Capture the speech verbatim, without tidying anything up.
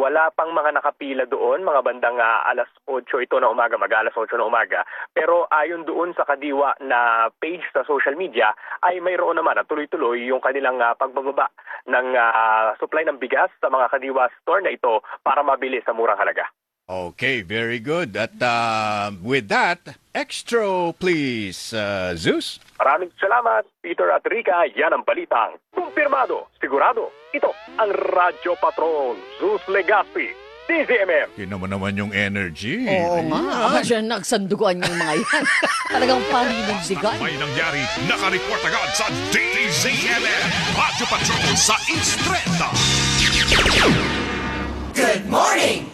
wala pang mga nakapila doon, mga bandang uh, alas otso ito na umaga, mag-alas otso na umaga. Pero ayon doon sa Kadiwa na page sa social media, ay mayroon naman at tuloy-tuloy yung kanilang uh, pagbababa ng uh, supply ng bigas sa mga Kadiwa store na ito para mabili sa murang halaga. Okay, very good. At uh, with that, extra please, uh, Zeus. Maraming salamat, Peter at Rica. Yan ang balitang kumpirmado, sigurado. Ito ang Radyo Patrol, Zeus Legaspi, D Z M M. Yun naman naman yung energy. Oo nga. Aba siya nagsanduguan yung mga yan. Talagang paninigsigan. May nangyari, nakareport agad sa D Z M M. Radyo Patrol sa Instreta. Good morning!